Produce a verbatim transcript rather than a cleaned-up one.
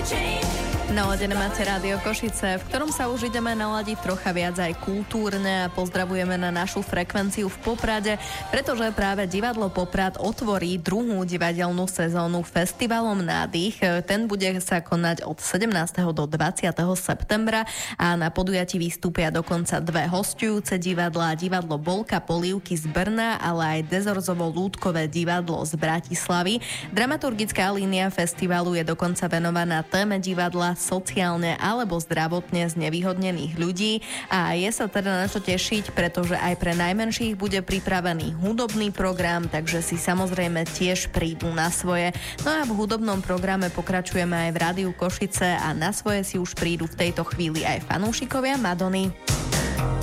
Naladené máte Rádio Košice, v ktorom sa už ideme naladiť trocha viac aj kultúrne a pozdravujeme na našu frekvenciu v Poprade, pretože práve divadlo Poprad otvorí druhú divadelnú sezónu festivalom Nádych. Ten bude sa konať od sedemnásteho do dvadsiateho septembra a na podujatí vystúpia dokonca dve hosťujúce divadlá, divadlo Bolka Polievky z Brna, ale aj Dezorzovo-Lúdkové divadlo z Bratislavy. Dramaturgická línia festivalu je dokonca venovaná téme divadla sociálne alebo zdravotne znevýhodnených ľudí a je sa teda na čo tešiť, pretože aj pre najmenších bude pripravený hudobný program, takže si samozrejme tiež prídu na svoje. No a v hudobnom programe pokračujeme aj v Rádiu Košice a na svoje si už prídu v tejto chvíli aj fanúšikovia Madony.